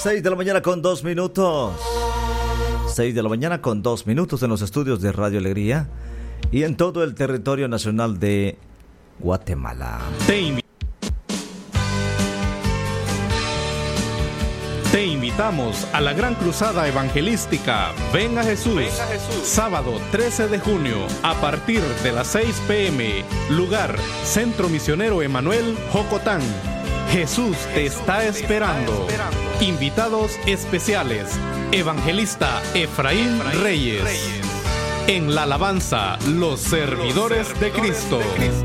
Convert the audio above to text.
6 de la mañana con 2 minutos. 6 de la mañana con 2 minutos en los estudios de Radio Alegría y en todo el territorio nacional de Guatemala. Te invitamos a la gran cruzada evangelística Ven a Jesús, sábado 13 de junio a partir de las 6 p.m. Lugar, Centro Misionero Emanuel, Jocotán. Jesús te está esperando. Invitados especiales, evangelista Efraín Reyes. En la alabanza, los servidores de Cristo.